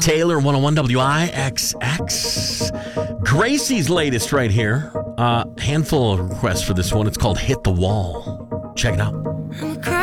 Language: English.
Taylor, 101 WIXX. Gracie's latest right here. Handful of requests for this one. It's called Hit the Wall. Check it out.